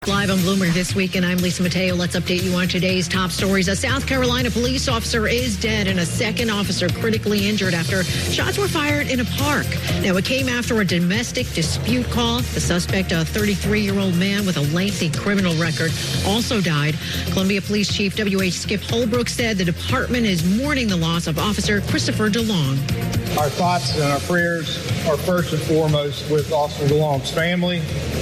Live on Bloomberg This Week, and I'm Lisa Mateo. Let's update you on today's top stories. A South Carolina police officer is dead and a second officer critically injured after shots were fired in a park. Now, it came after a domestic dispute call. The suspect, a 33-year-old man with a lengthy criminal record, also died. Columbia Police Chief W.H. Skip Holbrook said the department is mourning the loss of Officer Christopher DeLong. Our thoughts and our prayers are first and foremost with Officer DeLong's family,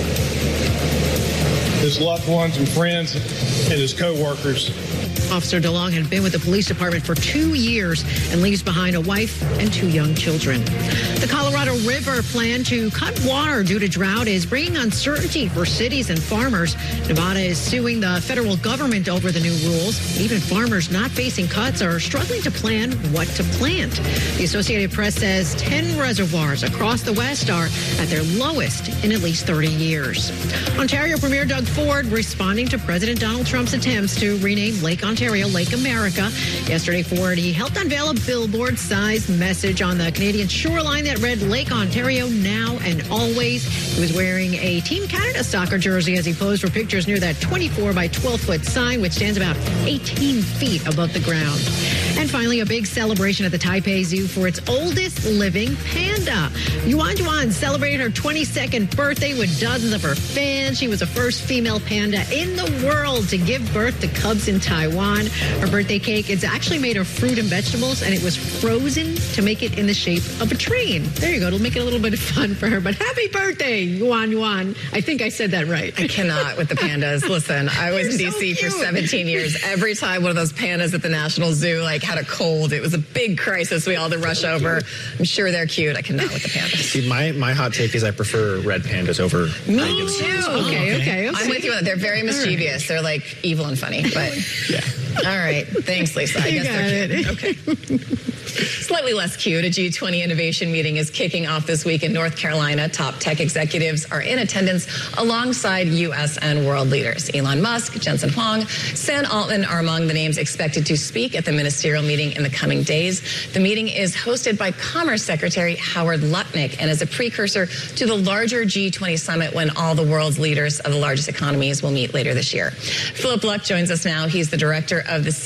his loved ones and friends, and his co-workers. Officer DeLong had been with the police department for 2 years and leaves behind a wife and 2 young children. The Colorado River plan to cut water due to drought is bringing uncertainty for cities and farmers. Nevada is suing the federal government over the new rules. Even farmers not facing cuts are struggling to plan what to plant. The Associated Press says 10 reservoirs across the West are at their lowest in at least 30 years. Ontario Premier Doug Ford responding to President Donald Trump's attempts to rename Lake Ontario Lake America. Yesterday, Ford, he helped unveil a billboard-sized message on the Canadian shoreline that read Lake Ontario now and always. He was wearing a Team Canada soccer jersey as he posed for pictures near that 24 by 12-foot sign, which stands about 18 feet above the ground. And finally, a big celebration at the Taipei Zoo for its oldest living panda. Yuan Yuan celebrated her 22nd birthday with dozens of her fans. She was the first female panda in the world to give birth to cubs in Taiwan. Her birthday cake is actually made of fruit and vegetables, and it was frozen to make it in the shape of a train. There you go. It'll make it a little bit of fun for her. But happy birthday, Yuan Yuan. I think I said that right. I cannot with the pandas. Listen, I was in D.C. for 17 years. Every time one of those pandas at the National Zoo had a cold, it was a big crisis. We all had to rush over. I'm sure they're cute. I cannot with the pandas. See, my hot take is I prefer red pandas over. Me too. Okay. I'm with you on that. They're very mischievous. They're like evil and funny, but Yeah. All right. Thanks, Lisa. I guess they're cute. Okay. Slightly less cute, a G20 innovation meeting is kicking off this week in North Carolina. Top tech executives are in attendance alongside U.S. and world leaders. Elon Musk, Jensen Huang, Sam Altman are among the names expected to speak at the ministerial meeting in the coming days. The meeting is hosted by Commerce Secretary Howard Lutnick and is a precursor to the larger G20 summit when all the world's leaders of the largest economies will meet later this year. Philip Luck joins us now. He's the director of the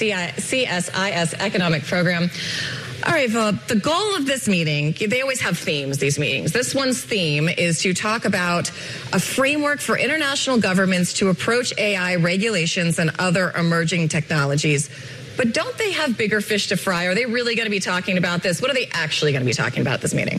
CSIS Economic Program. All right, Philip, the goal of this meeting, they always have themes, these meetings. This one's theme is to talk about a framework for international governments to approach AI regulations and other emerging technologies. But don't they have bigger fish to fry? Are they really going to be talking about this? What are they actually going to be talking about at this meeting?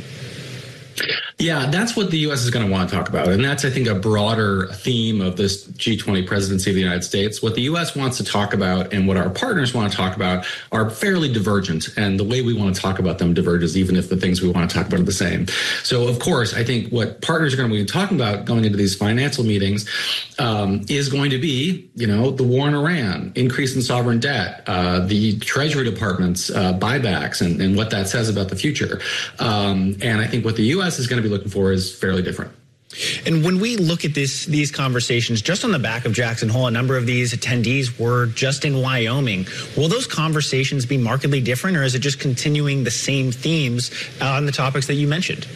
Yeah, that's what the U.S. is going to want to talk about. And that's, I think, a broader theme of this G20 presidency of the United States. What the U.S. wants to talk about and what our partners want to talk about are fairly divergent. And the way we want to talk about them diverges, even if the things we want to talk about are the same. So, of course, I think what partners are going to be talking about going into these financial meetings is going to be, the war in Iran, increase in sovereign debt, the Treasury Department's buybacks and what that says about the future. And I think what the U.S. is going to be looking for is fairly different. And when we look at these conversations, just on the back of Jackson Hole, a number of these attendees were just in Wyoming. Will those conversations be markedly different, or is it just continuing the same themes on the topics that you mentioned?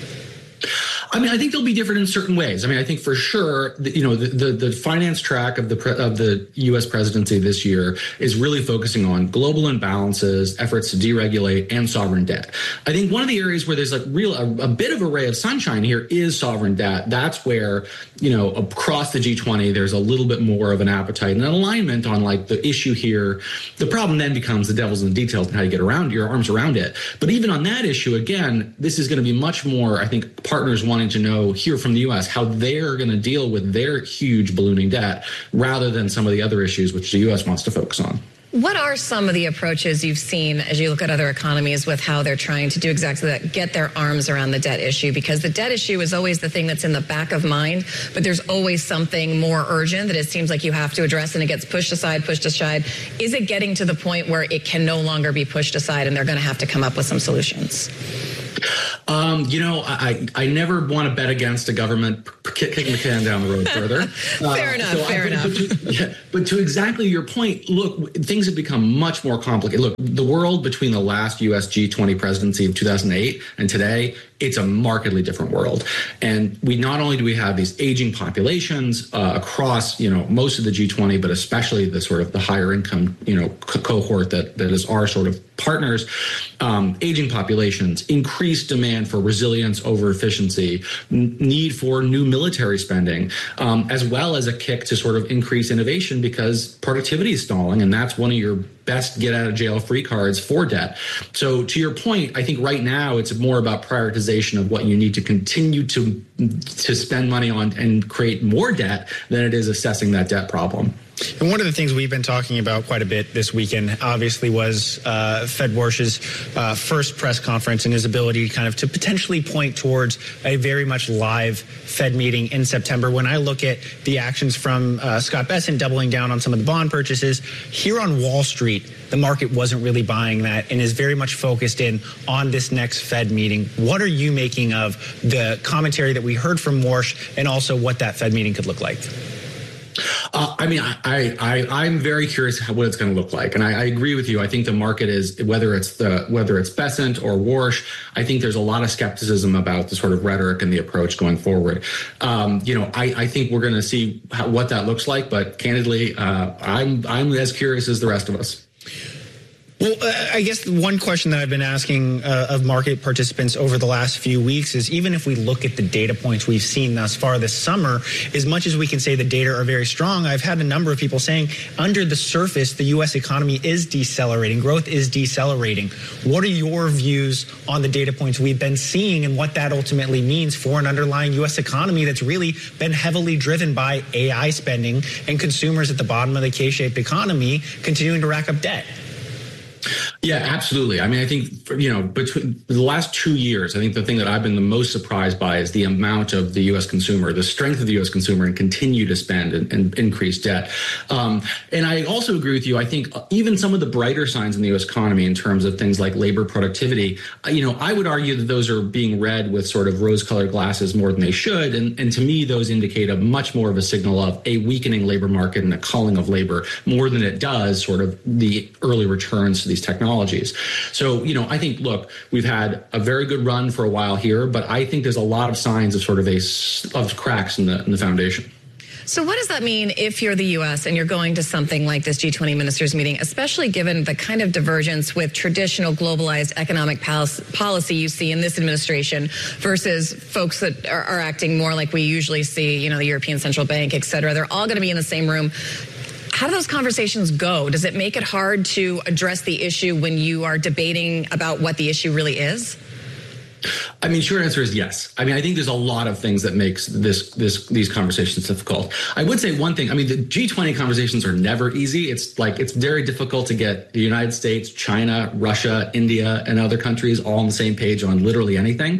I think they'll be different in certain ways. I think for sure, the finance track of the U.S. presidency this year is really focusing on global imbalances, efforts to deregulate, and sovereign debt. I think one of the areas where there's a bit of a ray of sunshine here is sovereign debt. That's where, across the G20, there's a little bit more of an appetite and an alignment on the issue here. The problem then becomes the devil's in the details and how you get around your arms around it. But even on that issue, again, this is going to be much more, I think, partners wanting to hear from the U.S. how they're going to deal with their huge ballooning debt rather than some of the other issues which the U.S. wants to focus on. What are some of the approaches you've seen as you look at other economies with how they're trying to do exactly that, get their arms around the debt issue? Because the debt issue is always the thing that's in the back of mind, but there's always something more urgent that it seems like you have to address, and it gets pushed aside. Is it getting to the point where it can no longer be pushed aside and they're going to have to come up with some solutions? I never want to bet against a government kicking the can down the road further. Fair enough. But to exactly your point, look, things have become much more complicated. Look, the world between the last U.S. G20 presidency of 2008 and today it's a markedly different world. And we not only do we have these aging populations across, most of the G20, but especially the sort of the higher income, cohort that is our sort of partners, aging populations, increased demand for resilience over efficiency, need for new military spending, as well as a kick to sort of increase innovation because productivity is stalling, and that's one of your best get out of jail free cards for debt. So to your point, I think right now it's more about prioritization of what you need to continue to spend money on and create more debt than it is assessing that debt problem. And one of the things we've been talking about quite a bit this weekend, obviously, was Fed Warsh's first press conference and his ability to potentially point towards a very much live Fed meeting in September. When I look at the actions from Scott Bessent doubling down on some of the bond purchases, here on Wall Street, the market wasn't really buying that and is very much focused in on this next Fed meeting. What are you making of the commentary that we heard from Warsh and also what that Fed meeting could look like? I'm very curious what it's going to look like, and I agree with you. I think the market is whether it's Bessent or Warsh. I think there's a lot of skepticism about the sort of rhetoric and the approach going forward. I think we're going to see what that looks like, but candidly, I'm as curious as the rest of us. Well, I guess one question that I've been asking of market participants over the last few weeks is, even if we look at the data points we've seen thus far this summer, as much as we can say the data are very strong, I've had a number of people saying under the surface, the U.S. economy is decelerating. Growth is decelerating. What are your views on the data points we've been seeing and what that ultimately means for an underlying U.S. economy that's really been heavily driven by AI spending and consumers at the bottom of the K-shaped economy continuing to rack up debt? Yeah, absolutely. I mean, I think, between the last 2 years, I think the thing that I've been the most surprised by is the amount of the U.S. consumer, the strength of the U.S. consumer, and continue to spend and increase debt. And I also agree with you. I think even some of the brighter signs in the U.S. economy in terms of things like labor productivity, I would argue that those are being read with sort of rose-colored glasses more than they should. And to me, those indicate a much more of a signal of a weakening labor market and a culling of labor more than it does sort of the early returns to these technologies. So, I think, look, we've had a very good run for a while here, but I think there's a lot of signs of sort of of cracks in the foundation. So what does that mean if you're the U.S. and you're going to something like this G20 ministers meeting, especially given the kind of divergence with traditional globalized economic policy you see in this administration versus folks that are acting more like we usually see, the European Central Bank, et cetera? They're all going to be in the same room. How do those conversations go? Does it make it hard to address the issue when you are debating about what the issue really is? I mean, short answer is yes. I mean, I think there's a lot of things that makes these conversations difficult. I would say one thing. I mean, the G20 conversations are never easy. It's very difficult to get the United States, China, Russia, India, and other countries all on the same page on literally anything.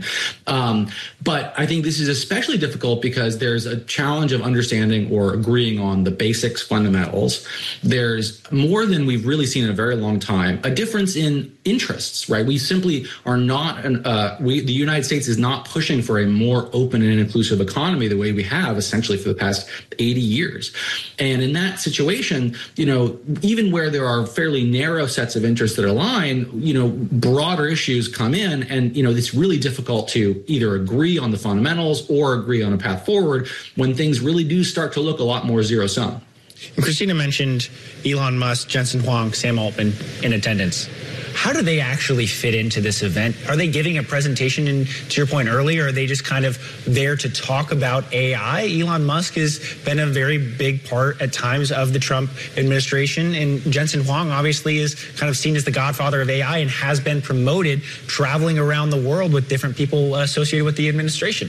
But I think this is especially difficult because there's a challenge of understanding or agreeing on the basics, fundamentals. There's more than we've really seen in a very long time, a difference in interests, right? We simply are not, the United States is not pushing for a more open and inclusive economy the way we have essentially for the past 80 years. And in that situation, even where there are fairly narrow sets of interests that align, broader issues come in, and, it's really difficult to either agree on the fundamentals or agree on a path forward when things really do start to look a lot more zero sum. And Christina mentioned Elon Musk, Jensen Huang, Sam Altman in attendance. How do they actually fit into this event? Are they giving a presentation? And to your point earlier, are they just kind of there to talk about AI? Elon Musk has been a very big part at times of the Trump administration. And Jensen Huang obviously is kind of seen as the godfather of AI and has been promoted traveling around the world with different people associated with the administration.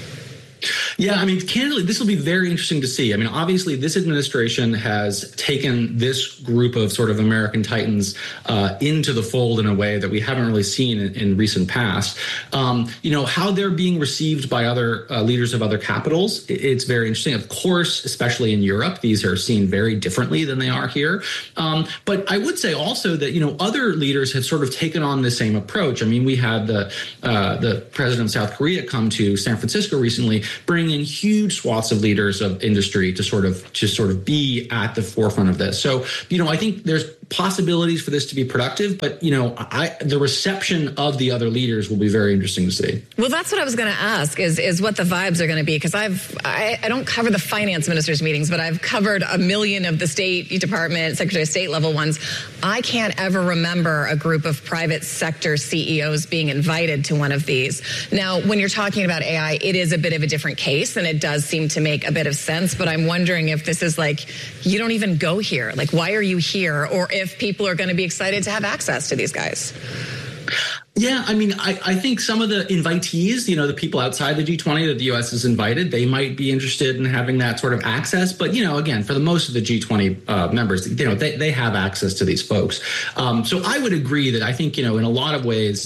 Yeah, I mean, candidly, this will be very interesting to see. I mean, obviously, this administration has taken this group of sort of American titans into the fold in a way that we haven't really seen in recent past. How they're being received by other leaders of other capitals, it's very interesting. Of course, especially in Europe, these are seen very differently than they are here. But I would say also that, other leaders have sort of taken on the same approach. I mean, we had the president of South Korea come to San Francisco recently, bring bring in huge swaths of leaders of industry to sort of be at the forefront of this. So, I think there's possibilities for this to be productive, but the reception of the other leaders will be very interesting to see. Well, that's what I was going to ask is what the vibes are going to be, because I don't cover the finance ministers' meetings, but I've covered a million of the State Department, Secretary of State level ones. I can't ever remember a group of private sector CEOs being invited to one of these. Now, when you're talking about AI, it is a bit of a different case, and it does seem to make a bit of sense, but I'm wondering if this is like, you don't even go here. Like, why are you here? Or if people are going to be excited to have access to these guys. Yeah, I mean, I think some of the invitees, the people outside the G20 that the U.S. has invited, they might be interested in having that sort of access. But, again, for the most of the G20 members, they have access to these folks. So I would agree that I think, in a lot of ways,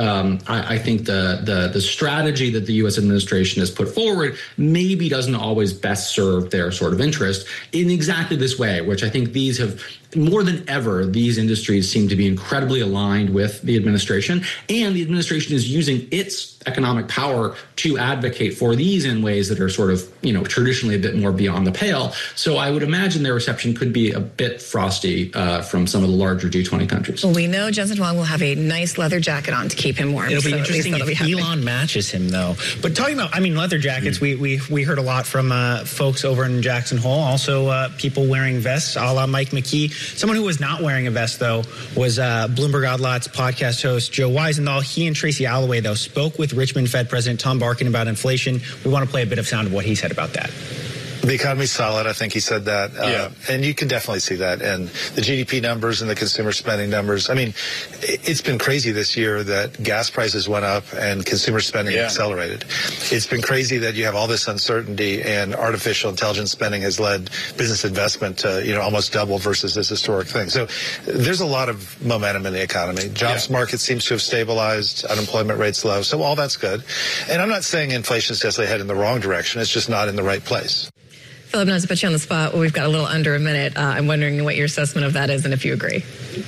I think the strategy that the U.S. administration has put forward maybe doesn't always best serve their sort of interest in exactly this way, which I think these have more than ever, these industries seem to be incredibly aligned with the administration, and the administration is using its economic power to advocate for these in ways that are sort of, traditionally a bit more beyond the pale. So I would imagine their reception could be a bit frosty from some of the larger G20 countries. Well, we know Jensen Huang will have a nice leather jacket on to keep him warm. It'll be interesting if Elon matches him, though. But talking about, leather jackets, we heard a lot from folks over in Jackson Hole, also people wearing vests, a la Mike McKee. Someone who was not wearing a vest, though, was Bloomberg Odd Lots podcast host Joe Weisenthal. He and Tracy Alloway, though, spoke with Richmond Fed President Tom Barkin about inflation. We want to play a bit of sound of what he said about that. The economy's solid. I think he said that. And you can definitely see that. And the GDP numbers and the consumer spending numbers. I mean, it's been crazy this year that gas prices went up and consumer spending accelerated. It's been crazy that you have all this uncertainty and artificial intelligence spending has led business investment to, almost double versus this historic thing. So there's a lot of momentum in the economy. Jobs market seems to have stabilized. Unemployment rate's low. So all that's good. And I'm not saying inflation's necessarily headed in the wrong direction. It's just not in the right place. Philip, not to put you on the spot, we've got a little under a minute. I'm wondering what your assessment of that is and if you agree.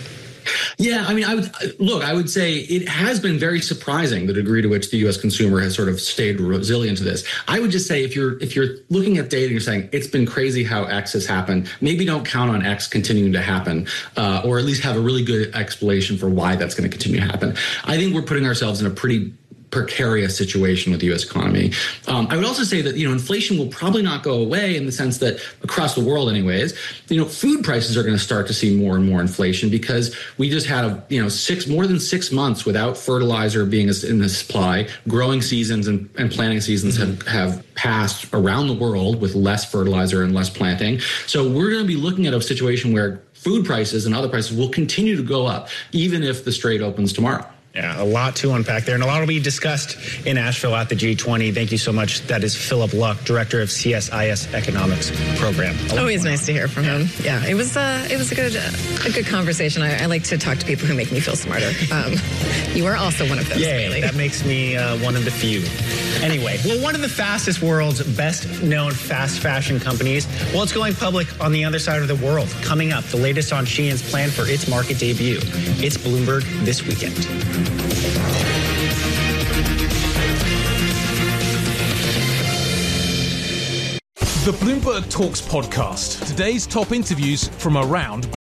Yeah, I mean, I would say it has been very surprising the degree to which the U.S. consumer has sort of stayed resilient to this. I would just say if you're looking at data and you're saying it's been crazy how X has happened, maybe don't count on X continuing to happen, or at least have a really good explanation for why that's going to continue to happen. I think we're putting ourselves in a pretty precarious situation with the U.S. economy. I would also say that, inflation will probably not go away in the sense that across the world anyways, food prices are going to start to see more and more inflation because we just had more than 6 months without fertilizer being in the supply. Growing seasons and planting seasons have passed around the world with less fertilizer and less planting. So we're going to be looking at a situation where food prices and other prices will continue to go up, even if the Strait opens tomorrow. Yeah, a lot to unpack there, and a lot will be discussed in Asheville at the G20. Thank you so much. That is Philip Luck, Director of CSIS Economics Program. Always nice to hear from him. Yeah, it was a good conversation. I like to talk to people who make me feel smarter. You are also one of those. Yay, Bailey. That makes me one of the few. Anyway, one of the fastest world's best-known fast fashion companies, it's going public on the other side of the world. Coming up, the latest on Shein's plan for its market debut. It's Bloomberg This Weekend. The Bloomberg Talks podcast. Today's top interviews from around